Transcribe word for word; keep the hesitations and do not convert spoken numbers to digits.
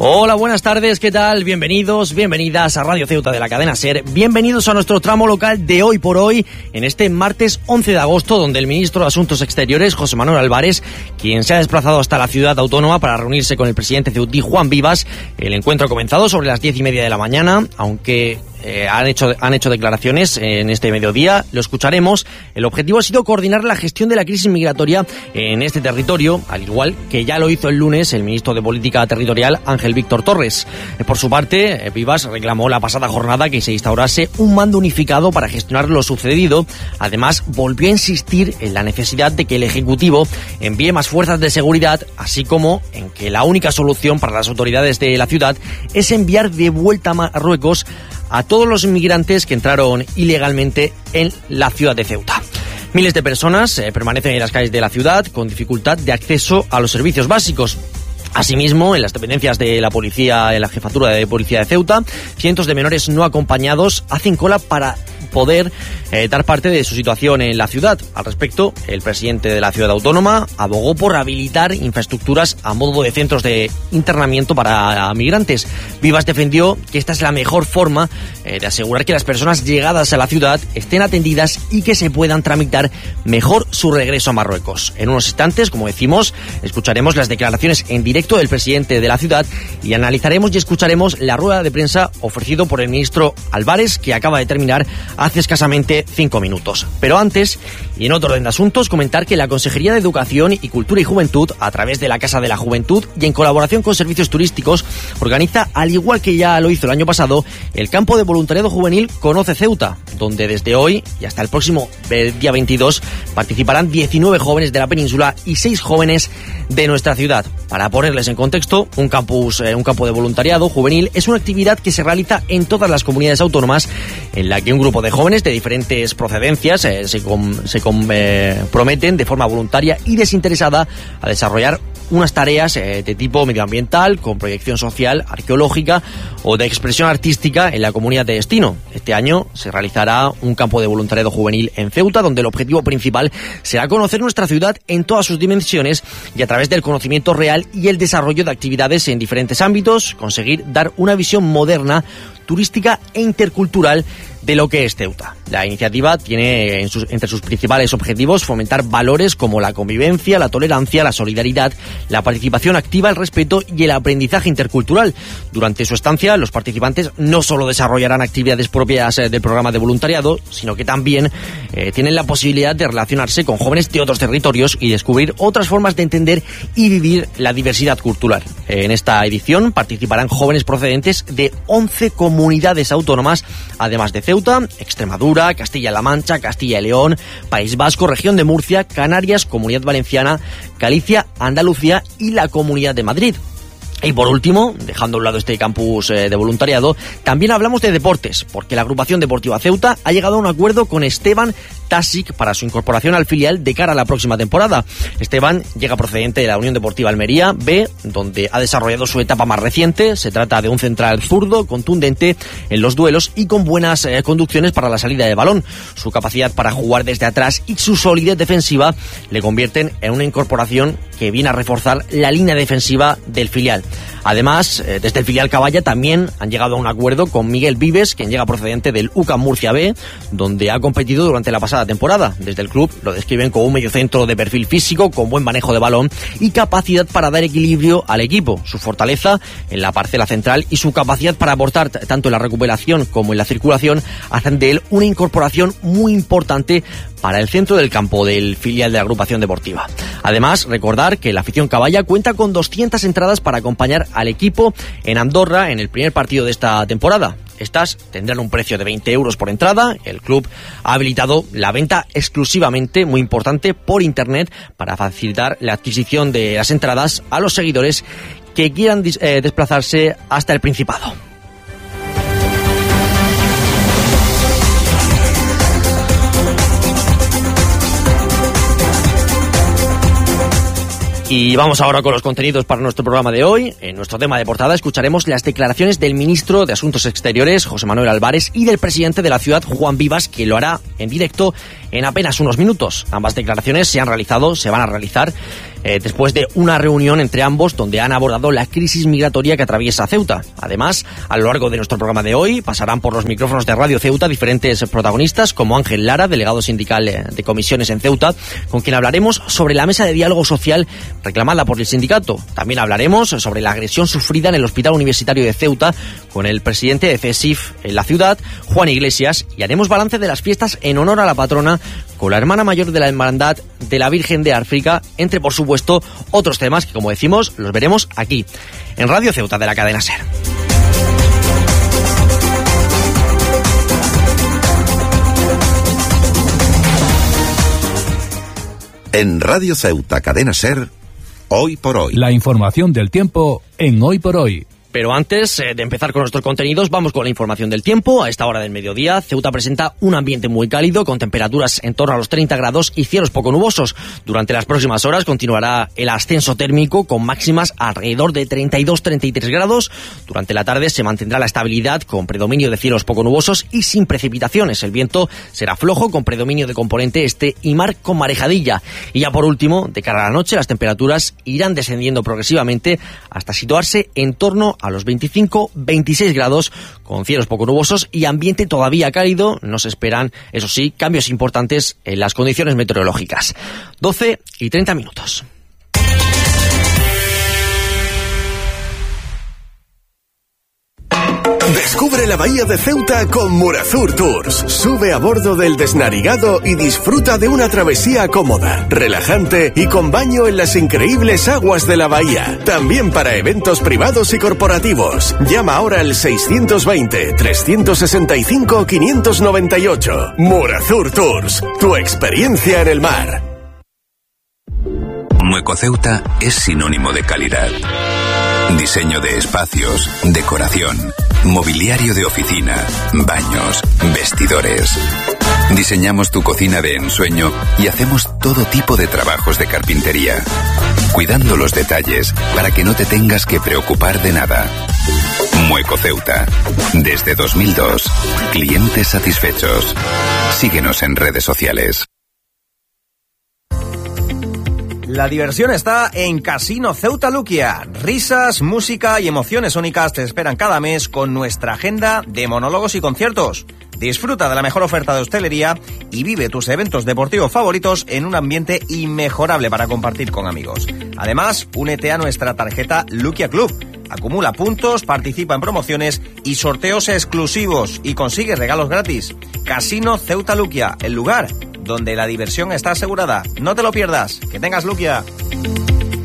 Hola, buenas tardes, ¿qué tal? Bienvenidos, bienvenidas a Radio Ceuta de la cadena SER. Bienvenidos a nuestro tramo local de hoy por hoy, en este martes once de agosto, donde el ministro de Asuntos Exteriores, José Manuel Álvarez, quien se ha desplazado hasta la ciudad autónoma para reunirse con el presidente ceutí, Juan Vivas. El encuentro ha comenzado sobre las diez y media de la mañana, aunque eh, han hecho, han hecho declaraciones en este mediodía. Lo escucharemos. El objetivo ha sido coordinar la gestión de la crisis migratoria en este territorio, al igual que ya lo hizo el lunes el ministro de Política Territorial, Ángel Víctor Torres. Por su parte, Vivas reclamó la pasada jornada que se instaurase un mando unificado para gestionar lo sucedido. Además, volvió a insistir en la necesidad de que el Ejecutivo envíe más fuerzas de seguridad, así como en que la única solución para las autoridades de la ciudad es enviar de vuelta a Marruecos a todos los inmigrantes que entraron ilegalmente en la ciudad de Ceuta. Miles de personas eh, permanecen en las calles de la ciudad con dificultad de acceso a los servicios básicos. Asimismo, en las dependencias de la policía, en la jefatura de policía de Ceuta, cientos de menores no acompañados hacen cola para poder eh, dar parte de su situación en la ciudad. Al respecto, el presidente de la ciudad autónoma abogó por habilitar infraestructuras a modo de centros de internamiento para migrantes. Vivas defendió que esta es la mejor forma eh, de asegurar que las personas llegadas a la ciudad estén atendidas y que se puedan tramitar mejor su regreso a Marruecos. En unos instantes, como decimos, escucharemos las declaraciones en directo del presidente de la ciudad y analizaremos y escucharemos la rueda de prensa ofrecido por el ministro Álvarez, que acaba de terminar hace escasamente cinco minutos. Pero antes, y en otro orden de asuntos, comentar que la Consejería de Educación y Cultura y Juventud, a través de la Casa de la Juventud y en colaboración con servicios turísticos, organiza, al igual que ya lo hizo el año pasado, el campo de voluntariado juvenil Conoce Ceuta, donde desde hoy y hasta el próximo día veintidós participarán diecinueve jóvenes de la península y seis jóvenes de nuestra ciudad. Para ponerles en contexto, un campus, eh, un campo de voluntariado juvenil es una actividad que se realiza en todas las comunidades autónomas, en la que un grupo de jóvenes de diferentes procedencias eh, se, com, se com, eh, prometen de forma voluntaria y desinteresada a desarrollar unas tareas eh, de tipo medioambiental, con proyección social, arqueológica o de expresión artística en la comunidad de destino. Este año se realizará un campo de voluntariado juvenil en Ceuta, donde el objetivo principal será conocer nuestra ciudad en todas sus dimensiones y a través del conocimiento real y el desarrollo de actividades en diferentes ámbitos, conseguir dar una visión moderna, turística e intercultural de lo que es Ceuta. La iniciativa tiene en sus, entre sus principales objetivos fomentar valores como la convivencia, la tolerancia, la solidaridad, la participación activa, el respeto y el aprendizaje intercultural. Durante su estancia, los participantes no solo desarrollarán actividades propias eh, del programa de voluntariado, sino que también eh, tienen la posibilidad de relacionarse con jóvenes de otros territorios y descubrir otras formas de entender y vivir la diversidad cultural. Eh, en esta edición participarán jóvenes procedentes de once comunidades autónomas, además de Ceuta, Extremadura, Castilla-La Mancha, Castilla y León, País Vasco, Región de Murcia, Canarias, Comunidad Valenciana, Galicia, Andalucía y la Comunidad de Madrid. Y por último, dejando a un lado este campus eh, de voluntariado, también hablamos de deportes, porque la agrupación deportiva Ceuta ha llegado a un acuerdo con Esteban Tasic para su incorporación al filial de cara a la próxima temporada. Esteban llega procedente de la Unión Deportiva Almería B, donde ha desarrollado su etapa más reciente. Se trata de un central zurdo, contundente en los duelos y con buenas eh, conducciones para la salida de balón. Su capacidad para jugar desde atrás y su solidez defensiva le convierten en una incorporación que viene a reforzar la línea defensiva del filial. Además, eh, desde el filial Caballa también han llegado a un acuerdo con Miguel Vives, quien llega procedente del U C A M Murcia B, donde ha competido durante la pasada temporada. Desde el club lo describen como un mediocentro de perfil físico, con buen manejo de balón y capacidad para dar equilibrio al equipo. Su fortaleza en la parcela central y su capacidad para aportar tanto en la recuperación como en la circulación hacen de él una incorporación muy importante para el centro del campo del filial de la agrupación deportiva. Además, recordar que la afición Caballa cuenta con doscientas entradas para acompañar al equipo en Andorra en el primer partido de esta temporada. Estas tendrán un precio de veinte euros por entrada. El club ha habilitado la venta exclusivamente, muy importante, por internet para facilitar la adquisición de las entradas a los seguidores que quieran eh, desplazarse hasta el Principado. Y vamos ahora con los contenidos para nuestro programa de hoy. En nuestro tema de portada escucharemos las declaraciones del ministro de Asuntos Exteriores, José Manuel Álvarez, y del presidente de la ciudad, Juan Vivas, que lo hará en directo en apenas unos minutos. Ambas declaraciones se han realizado, se van a realizar eh, después de una reunión entre ambos donde han abordado la crisis migratoria que atraviesa Ceuta. Además, a lo largo de nuestro programa de hoy pasarán por los micrófonos de Radio Ceuta diferentes protagonistas como Ángel Lara, delegado sindical de comisiones en Ceuta, con quien hablaremos sobre la mesa de diálogo social reclamada por el sindicato. También hablaremos sobre la agresión sufrida en el Hospital Universitario de Ceuta con el presidente de CESIF en la ciudad, Juan Iglesias, y haremos balance de las fiestas en honor a la patrona con la hermana mayor de la Hermandad de la Virgen de África, entre, por supuesto, otros temas que, como decimos, los veremos aquí, en Radio Ceuta de la cadena SER. En Radio Ceuta, cadena SER, Hoy por Hoy. La información del tiempo en Hoy por Hoy. Pero antes eh, de empezar con nuestros contenidos, vamos con la información del tiempo. A esta hora del mediodía, Ceuta presenta un ambiente muy cálido, con temperaturas en torno a los treinta grados y cielos poco nubosos. Durante las próximas horas continuará el ascenso térmico, con máximas alrededor de treinta y dos a treinta y tres grados. Durante la tarde se mantendrá la estabilidad, con predominio de cielos poco nubosos y sin precipitaciones. El viento será flojo, con predominio de componente este y mar con marejadilla. Y ya por último, de cara a la noche, las temperaturas irán descendiendo progresivamente hasta situarse en torno a los veinticinco a veintiséis grados, con cielos poco nubosos y ambiente todavía cálido. No se esperan, eso sí, cambios importantes en las condiciones meteorológicas. doce y treinta minutos. Descubre la bahía de Ceuta con Murazur Tours. Sube a bordo del Desnarigado y disfruta de una travesía cómoda, relajante y con baño en las increíbles aguas de la bahía. También para eventos privados y corporativos. Llama ahora al seiscientos veinte, trescientos sesenta y cinco, quinientos noventa y ocho. Murazur Tours, tu experiencia en el mar. Mueco Ceuta es sinónimo de calidad. Diseño de espacios, decoración, mobiliario de oficina, baños, vestidores. Diseñamos tu cocina de ensueño y hacemos todo tipo de trabajos de carpintería, cuidando los detalles para que no te tengas que preocupar de nada. Mueco Ceuta. Desde dos mil dos. Clientes satisfechos. Síguenos en redes sociales. La diversión está en Casino Ceuta Luquia. Risas, música y emociones únicas te esperan cada mes con nuestra agenda de monólogos y conciertos. Disfruta de la mejor oferta de hostelería y vive tus eventos deportivos favoritos en un ambiente inmejorable para compartir con amigos. Además, únete a nuestra tarjeta Luquia Club. Acumula puntos, participa en promociones y sorteos exclusivos y consigue regalos gratis. Casino Ceuta Luquia, el lugar donde la diversión está asegurada. No te lo pierdas. Que tengas Luquia.